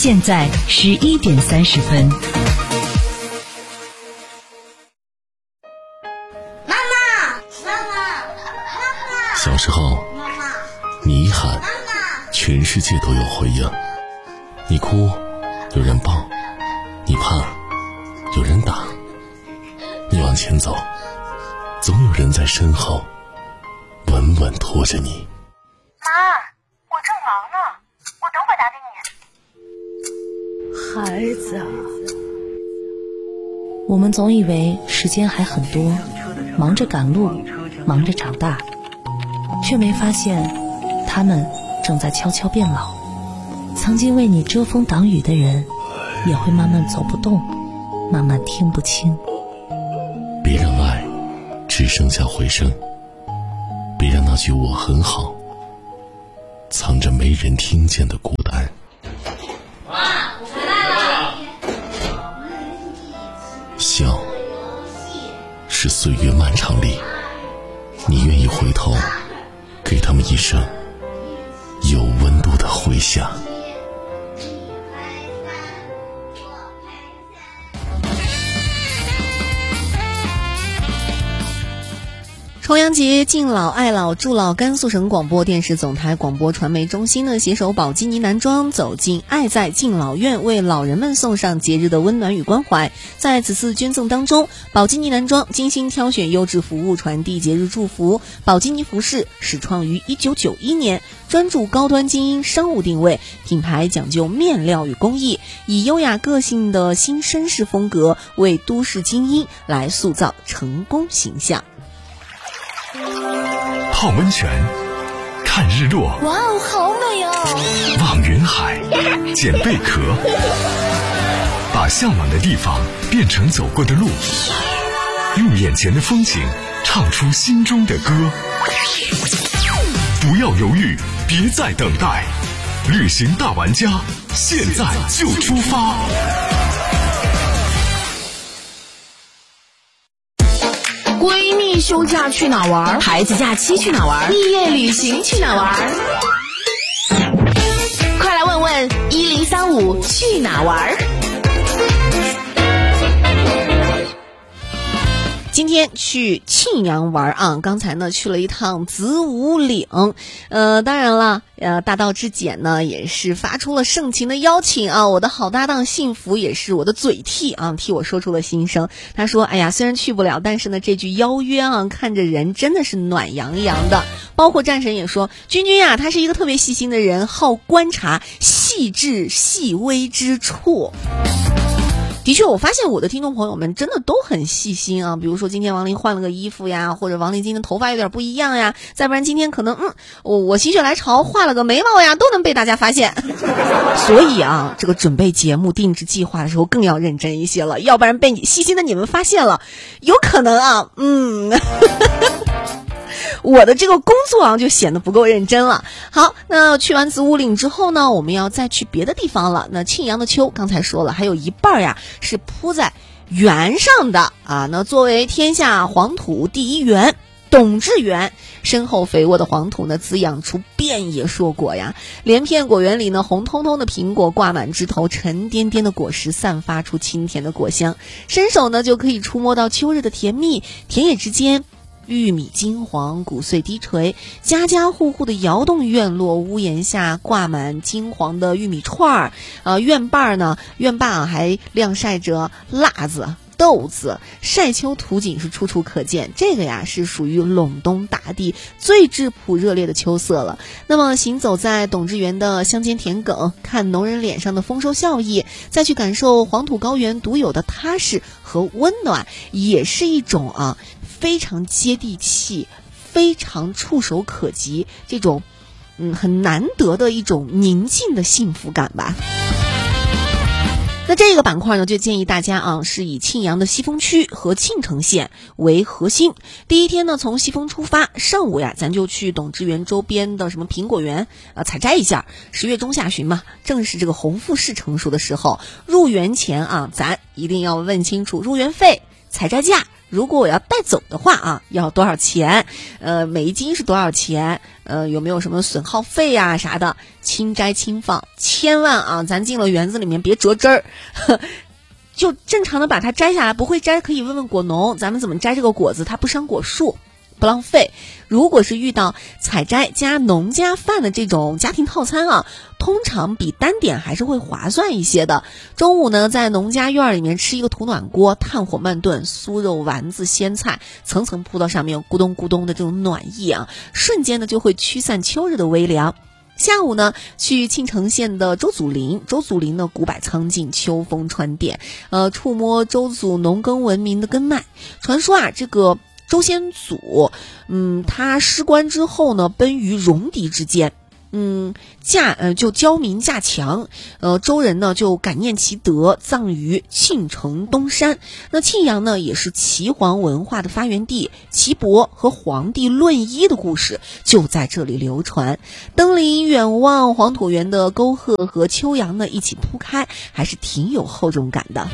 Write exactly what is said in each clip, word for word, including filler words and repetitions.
现在十一点三十分。 妈妈，妈妈，妈妈。 小时候， 妈妈， 你一喊， 妈妈， 全世界都有回应。你哭，有人抱；你怕，有人打。你往前走，总有人在身后稳稳拖着你。 妈，我正忙呢，我等会打给你。 孩子啊， 我们总以为时间还很多，忙着赶路，忙着长大，却没发现他们正在悄悄变老。曾经为你遮风挡雨的人，也会慢慢走不动，慢慢听不清。 别让爱只剩下回声，别让那句我很好藏着没人听见的孤单。 妈，我回来了。 笑是岁月漫长里，你愿意回头给他们一声有温度的回响。 重阳节敬老爱老助老，甘肃省广播电视总台广播传媒中心呢携手宝鸡呢男装走进爱在敬老院，为老人们送上节日的温暖与关怀。在此次捐赠当中，宝鸡呢男装精心挑选优质服务，传递节日祝福。宝鸡呢服饰始创于一九九一年，专注高端精英商务定位，品牌讲究面料与工艺，以优雅个性的新绅士风格为都市精英来塑造成功形象。 泡温泉，看日落， 哇哦，好美哦！ 望云海，捡贝壳，把向往的地方变成走过的路，用眼前的风景唱出心中的歌。不要犹豫，别再等待，旅行大玩家，现在就出发！ 闺蜜休假去哪玩？ 孩子假期去哪玩？ 毕业旅行去哪玩？ 快来问问一零三五去哪玩？ 今天去庆阳玩啊，刚才呢去了一趟子午岭，呃，当然了，呃，大道至简呢也是发出了盛情的邀请啊。我的好搭档幸福也是我的嘴替啊，替我说出了心声。他说：“哎呀，虽然去不了，但是呢这句邀约啊，看着人真的是暖洋洋的。”包括战神也说：“君君啊，他是一个特别细心的人，好观察细致细微之处。”的确，我发现我的听众朋友们真的都很细心啊。比如说今天王林换了个衣服呀，或者王林今天头发有点不一样呀，再不然今天可能嗯，我我心血来潮画了个眉毛呀，都能被大家发现。所以啊，这个准备节目定制计划的时候更要认真一些了，要不然被你细心的你们发现了，有可能啊，嗯。我的这个工作啊就显得不够认真了。好，那去完子午岭之后呢，我们要再去别的地方了。那庆阳的秋刚才说了，还有一半呀是铺在原上的啊。那作为天下黄土第一原，董志园深厚肥沃的黄土呢，滋养出遍野硕果呀。连片果园里呢，红彤彤的苹果挂满枝头，沉甸甸的果实散发出清甜的果香，伸手呢就可以触摸到秋日的甜蜜。田野之间，玉米金黄，谷穗低垂，家家户户的窑洞院落屋檐下挂满金黄的玉米串儿，呃，院坝呢，院坝啊还晾晒着辣子、豆子，晒秋图景是处处可见。这个呀是属于陇东大地最质朴热烈的秋色了。那么行走在董志园的乡间田埂，看农人脸上的丰收笑意，再去感受黄土高原独有的踏实和温暖，也是一种啊非常接地气，非常触手可及，这种嗯很难得的一种宁静的幸福感吧。那这个板块呢，就建议大家啊，是以庆阳的西峰区和庆城县为核心。第一天呢，从西峰出发，上午呀，咱就去董志园周边的什么苹果园啊采摘一下。十月中下旬嘛，正是这个红富士成熟的时候。入园前啊，咱一定要问清楚入园费、采摘价、 如果我要带走的话啊，要多少钱？呃，每一斤是多少钱？呃，有没有什么损耗费呀、啊、啥的？轻摘轻放，千万啊，咱进了园子里面别折枝儿。就正常的把它摘下来，不会摘可以问问果农，咱们怎么摘这个果子，它不伤果树，不浪费。如果是遇到采摘加农家饭的这种家庭套餐啊，通常比单点还是会划算一些的。中午呢，在农家院里面吃一个土暖锅，炭火慢炖，酥肉丸子鲜菜层层铺到上面，咕咚咕咚的这种暖意啊，瞬间呢就会驱散秋日的微凉。下午呢，去庆城县的周祖林，周祖林呢古柏苍劲，秋风传电，呃，触摸周祖农耕文明的根脉。传说啊，这个周先祖，嗯，他失官之后呢，奔于戎狄之间。嗯，驾呃就交民驾强，呃周人呢就感念其德，葬于庆城东山。那庆阳呢也是齐黄文化的发源地，岐伯和黄帝论医的故事就在这里流传。登临远望黄椭圆的沟壑和秋阳呢一起铺开，还是挺有厚重感的。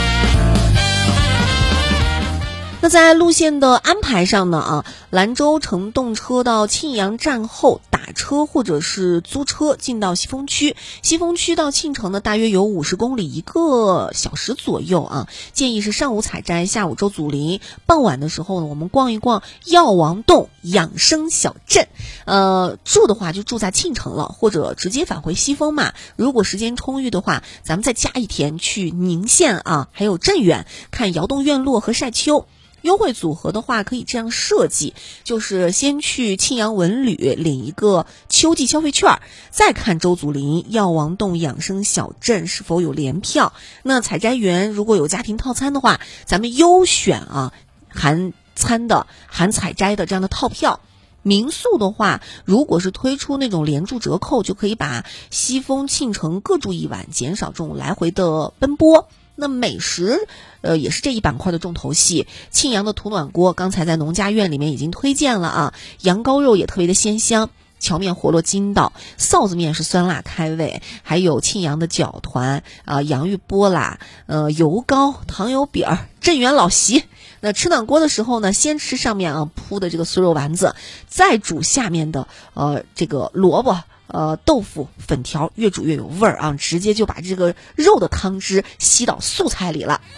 那在路线的安排上呢啊，兰州乘动车到庆阳站后打车或者是租车进到西风区，西风区到庆城呢大约有五十公里，一个小时左右啊。建议是上午采摘，下午周祖林，傍晚的时候呢我们逛一逛药王洞养生小镇。呃，住的话就住在庆城了，或者直接返回西丰嘛。如果时间充裕的话，咱们再加一天去宁县啊，还有镇远看窑洞院落和晒秋。优惠组合的话可以这样设计，就是先去庆阳文旅领一个秋季消费券，再看周祖林药王洞养生小镇是否有联票。那采摘园如果有家庭套餐的话，咱们优选啊含餐的含采摘的这样的套票。民宿的话，如果是推出那种连住折扣，就可以把西丰庆城各住一晚，减少这种来回的奔波。那美食呃也是这一板块的重头戏，庆阳的土暖锅刚才在农家院里面已经推荐了啊，羊羔肉也特别的鲜香，荞面活络筋道，臊子面是酸辣开胃，还有庆阳的饺团啊、呃、洋芋波拉、呃油糕、糖油饼、镇元老席。那吃暖锅的时候呢，先吃上面啊铺的这个酥肉丸子，再煮下面的呃这个萝卜呃豆腐粉条，越煮越有味儿啊，直接就把这个肉的汤汁吸到素菜里了。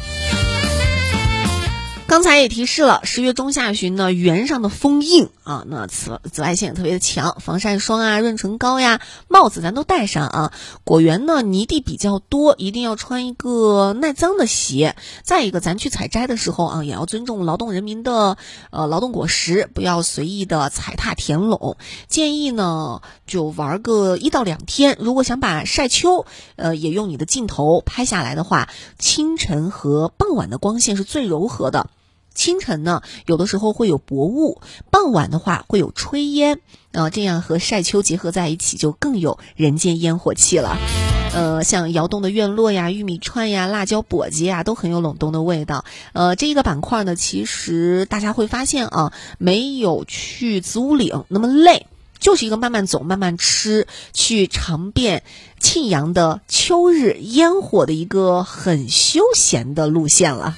刚才也提示了，十月中下旬呢，园上的风硬啊，那紫紫外线也特别的强，防晒霜啊、润唇膏呀、帽子咱都带上啊。果园呢泥地比较多，一定要穿一个耐脏的鞋。再一个，咱去采摘的时候啊，也要尊重劳动人民的呃劳动果实，不要随意的踩踏填垄。建议呢就玩个一到两天。如果想把晒秋呃也用你的镜头拍下来的话，清晨和傍晚的光线是最柔和的。清晨呢有的时候会有薄雾，傍晚的话会有炊烟啊、呃，这样和晒秋结合在一起就更有人间烟火气了。呃，像窑洞的院落呀、玉米串呀、辣椒簸箕呀，都很有冷冬的味道。呃，这一个板块呢，其实大家会发现啊，没有去子午岭那么累，就是一个慢慢走、慢慢吃，去尝遍庆阳的秋日烟火的一个很休闲的路线了。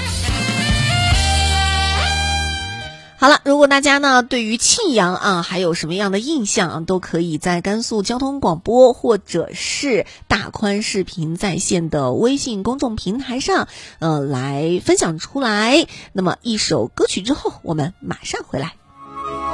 好了，如果大家呢对于庆阳啊还有什么样的印象啊，都可以在甘肃交通广播或者是大宽视频在线的微信公众平台上呃来分享出来。那么一首歌曲之后，我们马上回来。